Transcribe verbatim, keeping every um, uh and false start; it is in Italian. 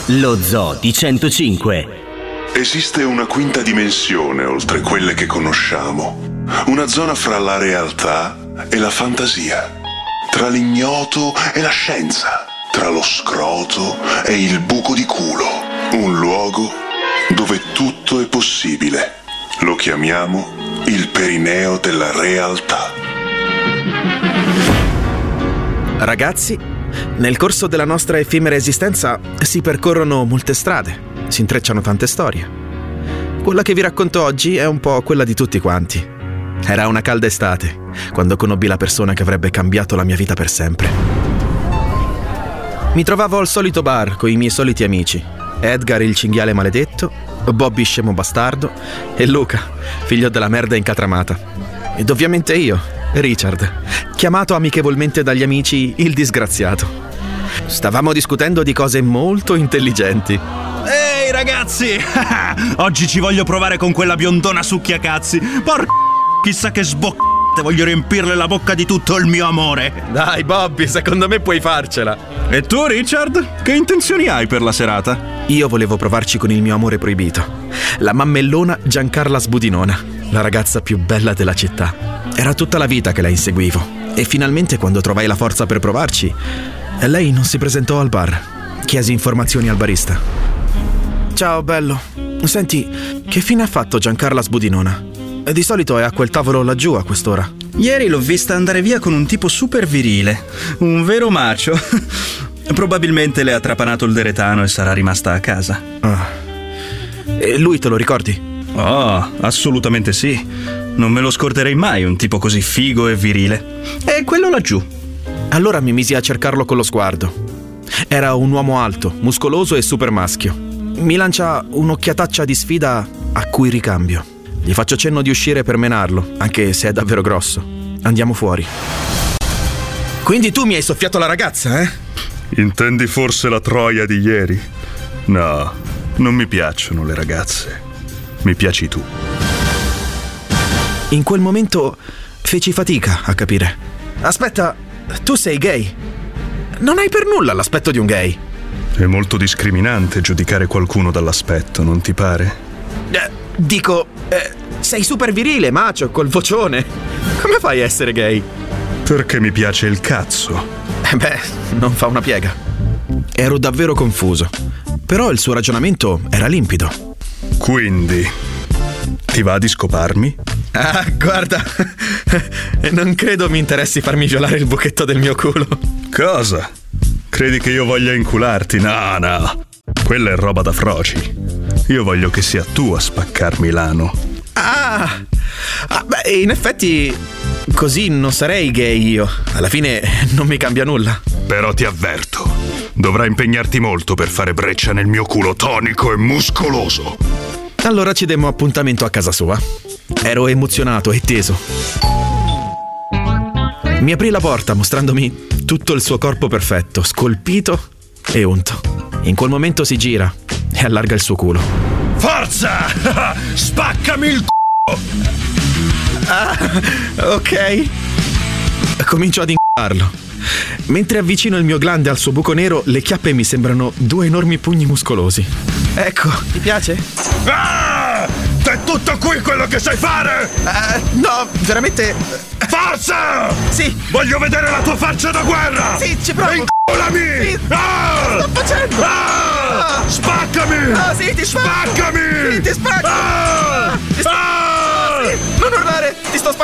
Lo Zoo di centocinque. Esiste una quinta dimensione oltre quelle che conosciamo, una zona fra la realtà e la fantasia, tra l'ignoto e la scienza, tra lo scroto e il buco di culo, un luogo dove tutto è possibile. Lo chiamiamo il perineo della realtà. Ragazzi, nel corso della nostra effimera esistenza si percorrono molte strade. Si intrecciano tante storie. Quella che vi racconto oggi è un po' quella di tutti quanti. Era una calda estate, quando conobbi la persona che avrebbe cambiato la mia vita per sempre. Mi trovavo al solito bar con i miei soliti amici: Edgar il cinghiale maledetto, Bobby scemo bastardo e Luca, figlio della merda incatramata. Ed ovviamente io, Richard, chiamato amichevolmente dagli amici il disgraziato. Stavamo discutendo di cose molto intelligenti. Ehi ragazzi, oggi ci voglio provare con quella biondona succhiacazzi. Porca, chissà che sboccate, voglio riempirle la bocca di tutto il mio amore. Dai Bobby, secondo me puoi farcela. E tu Richard, che intenzioni hai per la serata? Io volevo provarci con il mio amore proibito, la mammellona Giancarla Sbudinona, la ragazza più bella della città. Era tutta la vita che la inseguivo e finalmente, quando trovai la forza per provarci, lei non si presentò al bar. Chiesi informazioni al barista. Ciao bello, senti, che fine ha fatto Giancarla Sbudinona? Di solito è a quel tavolo laggiù a quest'ora. Ieri l'ho vista andare via con un tipo super virile, un vero macio. Probabilmente le ha trapanato il deretano e sarà rimasta a casa. Ah. E lui te lo ricordi? Oh, assolutamente sì. Non me lo scorderei mai, un tipo così figo e virile. È quello laggiù. Allora mi misi a cercarlo con lo sguardo. Era un uomo alto, muscoloso e super maschio. Mi lancia un'occhiataccia di sfida a cui ricambio. Gli faccio cenno di uscire per menarlo, anche se è davvero grosso. Andiamo fuori. Quindi tu mi hai soffiato la ragazza, eh? Intendi forse la troia di ieri? No, non mi piacciono le ragazze. Mi piaci tu. In quel momento feci fatica a capire. Aspetta, tu sei gay? Non hai per nulla l'aspetto di un gay. È molto discriminante giudicare qualcuno dall'aspetto, non ti pare? Eh, dico, eh, sei super virile, macio, col vocione. Come fai a essere gay? Perché mi piace il cazzo. Eh beh, non fa una piega. Ero davvero confuso, però il suo ragionamento era limpido. Quindi, ti va di scoparmi? Ah, guarda, non credo mi interessi farmi violare il buchetto del mio culo. Cosa? Credi che io voglia incularti? No, no. Quella è roba da froci. Io voglio che sia tu a spaccarmi l'ano. Ah, ah beh, in effetti così non sarei gay io. Alla fine non mi cambia nulla. Però ti avverto, dovrai impegnarti molto per fare breccia nel mio culo tonico e muscoloso. Allora ci demmo appuntamento a casa sua. Ero emozionato e teso. Mi aprì la porta mostrandomi tutto il suo corpo perfetto, scolpito e unto. In quel momento si gira e allarga il suo culo. Forza! Spaccami il c***o! Ah, ok. Comincio ad inc***arlo. Mentre avvicino il mio glande al suo buco nero, le chiappe mi sembrano due enormi pugni muscolosi. Ecco, ti piace? Ah! È tutto qui quello che sai fare? Uh, no, veramente. Forza! Sì! Voglio vedere la tua faccia da guerra! Sì, ci provo! Inculami! Sì. Ah! Che sto facendo? Ah! Ah! Spaccami! Ah, sì, ti spacco! Spaccami! Sì, ti spacco!